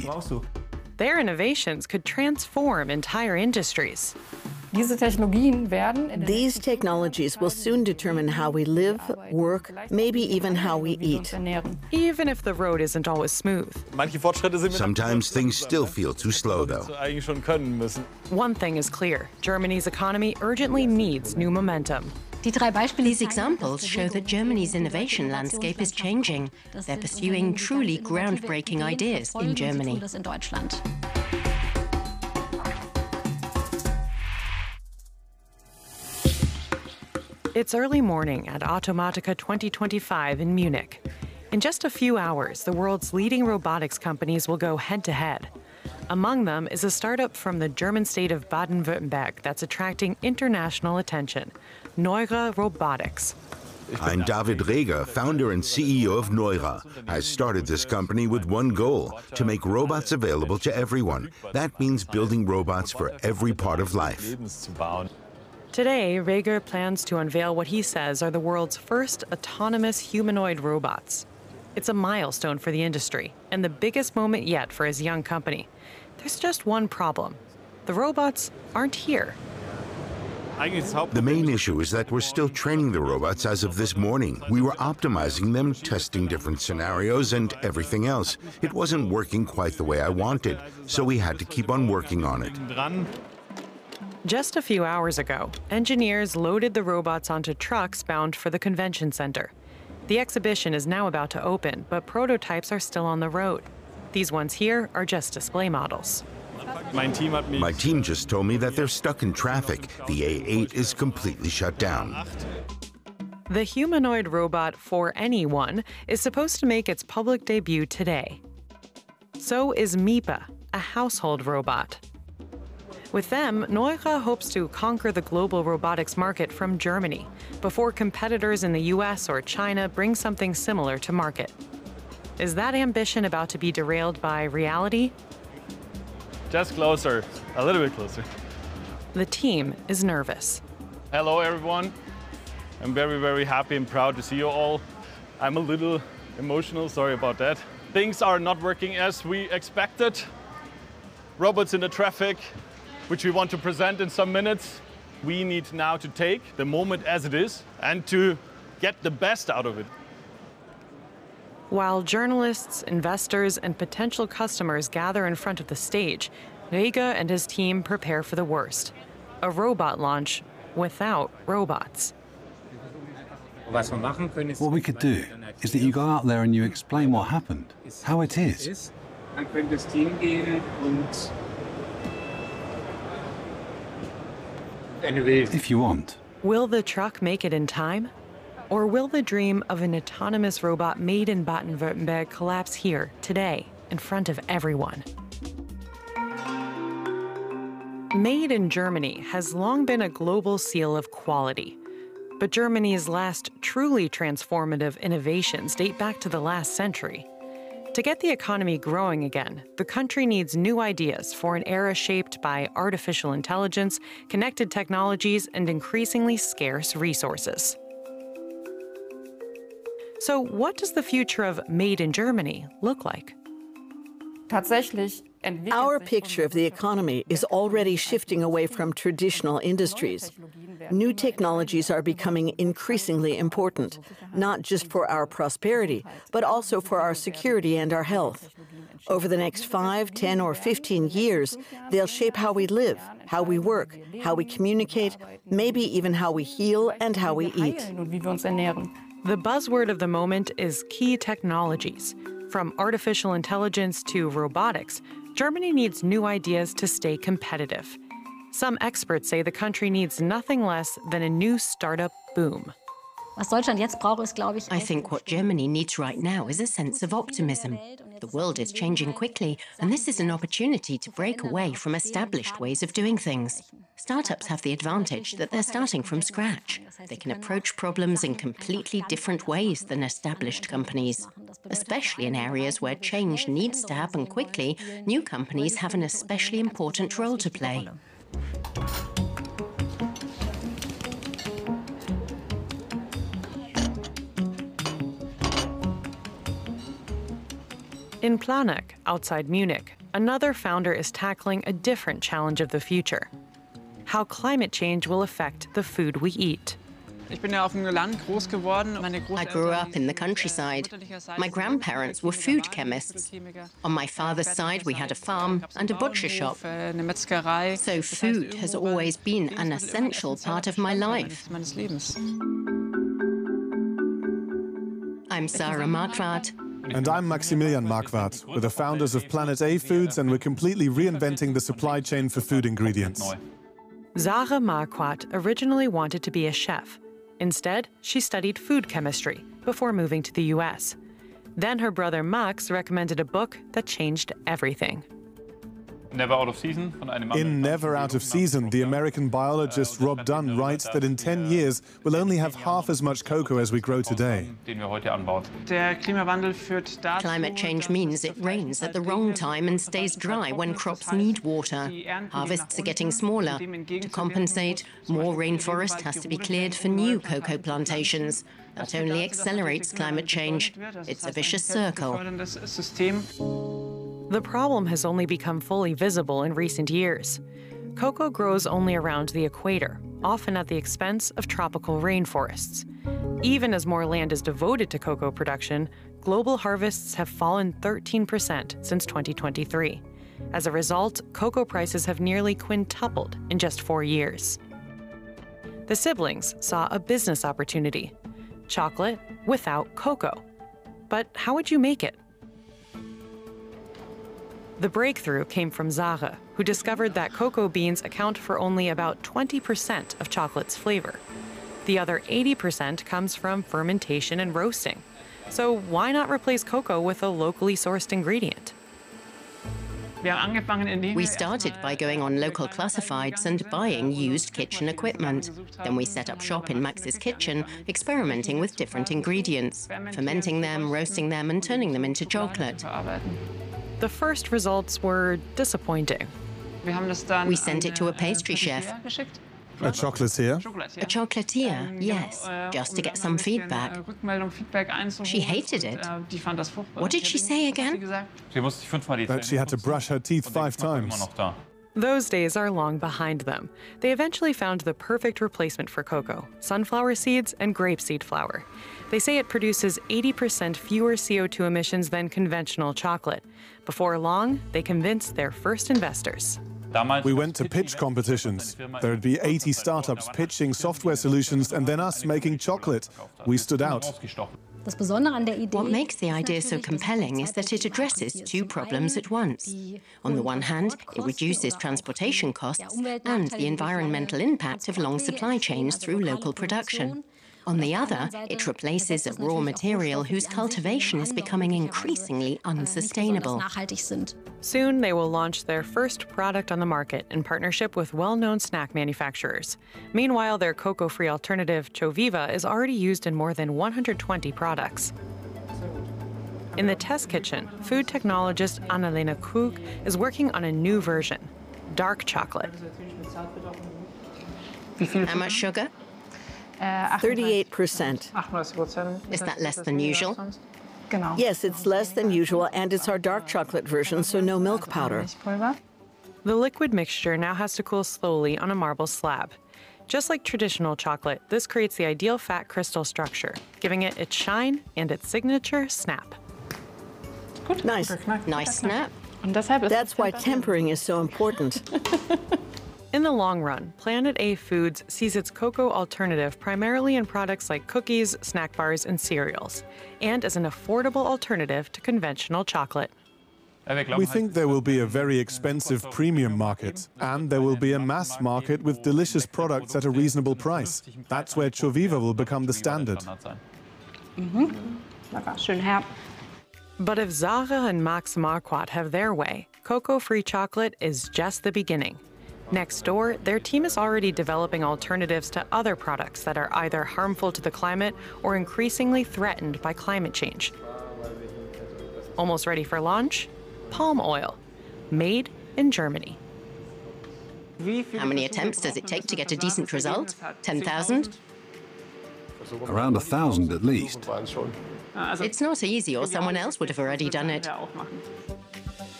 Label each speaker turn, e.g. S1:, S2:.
S1: Their innovations could transform entire industries.
S2: These technologies will soon determine how we live, work, maybe even how we eat.
S1: Even if the road isn't always smooth.
S3: Sometimes things still feel too slow, though.
S1: One thing is clear: Germany's economy urgently needs new momentum.
S4: These examples show that Germany's innovation landscape is changing. They're pursuing truly groundbreaking ideas in Germany.
S1: It's early morning at Automatica 2025 in Munich. In just a few hours, the world's leading robotics companies will go head-to-head. Among them is a startup from the German state of Baden-Württemberg that's attracting international attention: Neura Robotics.
S3: I'm David Reger, founder and CEO of Neura. I started this company with one goal: to make robots available to everyone. That means building robots for every part of life.
S1: Today, Reger plans to unveil what he says are the world's first autonomous humanoid robots. It's a milestone for the industry, and the biggest moment yet for his young company. There's just one problem: the robots aren't here.
S3: The main issue is that we're still training the robots as of this morning. We were optimizing them, testing different scenarios and everything else. It wasn't working quite the way I wanted, so we had to keep on working on it.
S1: Just a few hours ago, engineers loaded the robots onto trucks bound for the convention center. The exhibition is now about to open, but prototypes are still on the road. These ones here are just display models.
S3: My team just told me that they're stuck in traffic. The A8 is completely shut down.
S1: The humanoid robot For Anyone is supposed to make its public debut today. So is Mipa, a household robot. With them, Neura hopes to conquer the global robotics market from Germany before competitors in the US or China bring something similar to market. Is that ambition about to be derailed by reality?
S5: Just closer, a little bit closer.
S1: The team is nervous.
S5: Hello, everyone. I'm very, very happy and proud to see you all. I'm a little emotional, sorry about that. Things are not working as we expected. Robots in the traffic, which we want to present in some minutes. We need now to take the moment as it is and to get the best out of it.
S1: While journalists, investors, and potential customers gather in front of the stage, Reger and his team prepare for the worst: a robot launch without robots.
S6: What we could do is that you go out there and you explain what happened, how it is. If you want.
S1: Will the truck make it in time? Or will the dream of an autonomous robot made in Baden-Württemberg collapse here, today, in front of everyone? Made in Germany has long been a global seal of quality. But Germany's last truly transformative innovations date back to the last century. To get the economy growing again, the country needs new ideas for an era shaped by artificial intelligence, connected technologies, and increasingly scarce resources. So what does the future of Made in Germany look like?
S2: Our picture of the economy is already shifting away from traditional industries. New technologies are becoming increasingly important, not just for our prosperity, but also for our security and our health. Over the next 5, 10, or 15 years, they'll shape how we live, how we work, how we communicate, maybe even how we heal and how we eat.
S1: The buzzword of the moment is key technologies. From artificial intelligence to robotics, Germany needs new ideas to stay competitive. Some experts say the country needs nothing less than a new startup boom.
S4: I think what Germany needs right now is a sense of optimism. The world is changing quickly, and this is an opportunity to break away from established ways of doing things. Startups have the advantage that they're starting from scratch. They can approach problems in completely different ways than established companies. Especially in areas where change needs to happen quickly, new companies have an especially important role to play.
S1: In Planegg, outside Munich, another founder is tackling a different challenge of the future: how climate change will affect the food we eat.
S4: I grew up in the countryside. My grandparents were food chemists. On my father's side, we had a farm and a butcher shop. So food has always been an essential part of my life. I'm Sarah Marquardt.
S7: And I'm Maximilian Marquardt. We're the founders of Planet A Foods, and we're completely reinventing the supply chain for food ingredients.
S1: Sarah Marquardt originally wanted to be a chef. Instead, she studied food chemistry before moving to the US. Then her brother Max recommended a book that changed everything.
S8: Never Out of Season.
S7: In Never Out of Season, the American biologist Rob Dunn writes that in 10 years, we'll only have half as much cocoa as we grow today.
S4: Climate change means it rains at the wrong time and stays dry when crops need water. Harvests are getting smaller. To compensate, more rainforest has to be cleared for new cocoa plantations. That only accelerates climate change. It's a vicious circle.
S1: The problem has only become fully visible in recent years. Cocoa grows only around the equator, often at the expense of tropical rainforests. Even as more land is devoted to cocoa production, global harvests have fallen 13% since 2023. As a result, cocoa prices have nearly quintupled in just 4 years. The siblings saw a business opportunity: chocolate without cocoa. But how would you make it? The breakthrough came from Sarah, who discovered that cocoa beans account for only about 20% of chocolate's flavor. The other 80% comes from fermentation and roasting. So why not replace cocoa with a locally sourced ingredient?
S4: We started by going on local classifieds and buying used kitchen equipment. Then we set up shop in Max's kitchen, experimenting with different ingredients, fermenting them, roasting them, and turning them into chocolate.
S1: The first results were disappointing.
S4: We sent it to a pastry chef.
S7: A chocolatier?
S4: A chocolatier, yes, just to get some feedback. She hated it. What did she say again?
S7: That she had to brush her teeth 5 times.
S1: Those days are long behind them. They eventually found the perfect replacement for cocoa: sunflower seeds and grapeseed flour. They say it produces 80% fewer CO2 emissions than conventional chocolate. Before long, they convinced their first investors.
S7: We went to pitch competitions. There would be 80 startups pitching software solutions and then us making chocolate. We stood out.
S4: What makes the idea so compelling is that it addresses 2 problems at once. On the one hand, it reduces transportation costs and the environmental impact of long supply chains through local production. On the other, it replaces a raw material whose cultivation is becoming increasingly unsustainable.
S1: Soon, they will launch their first product on the market in partnership with well-known snack manufacturers. Meanwhile, their cocoa-free alternative, Choviva, is already used in more than 120 products. In the test kitchen, food technologist Annalena Krug is working on a new version: dark chocolate.
S4: How much sugar?
S2: 38%.
S4: Is that less than usual?
S2: Yes, it's less than usual, and it's our dark chocolate version, so no milk powder.
S1: The liquid mixture now has to cool slowly on a marble slab. Just like traditional chocolate, this creates the ideal fat crystal structure, giving it its shine and its signature snap.
S2: Nice.
S4: Nice snap.
S2: That's why tempering is so important.
S1: In the long run, Planet A Foods sees its cocoa alternative primarily in products like cookies, snack bars, and cereals, and as an affordable alternative to conventional chocolate.
S7: We think there will be a very expensive premium market, and there will be a mass market with delicious products at a reasonable price. That's where Choviva will become the standard.
S1: But if Sarah and Max Marquardt have their way, cocoa-free chocolate is just the beginning. Next door, their team is already developing alternatives to other products that are either harmful to the climate or increasingly threatened by climate change. Almost ready for launch? Palm oil, made in Germany.
S4: How many attempts does it take to get a decent result? 10,000?
S6: Around 1,000 at least.
S4: It's not easy, or someone else would have already done it.